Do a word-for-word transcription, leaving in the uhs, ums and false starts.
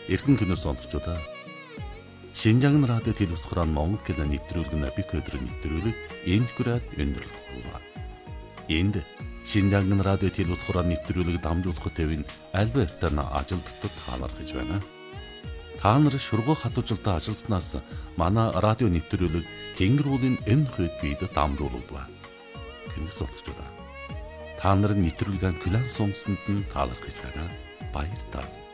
Эрхэм кино сонсогчдоо Шинжаан радио телевиз хураан Монгол кино нэвтрүүлэг Набик өдрийн нэвтрүүлэг энд хүрээд өндөрлөх болов. Энд Шинжаан радио телевиз хураан нэвтрүүлэг дамжуулахад төвийн Альбертана ажилтнууд таалархаж байна. Та нар шургуу хатуужилтаа ажилласнаас манай радио нэвтрүүлэг Тэнгэр уулын энэ хэд бид дамжуулдаг. Кино сонсогчдоо та нарын нэвтрүүлгийн класс сонсонд нь таалархаж байна. Баярлалаа.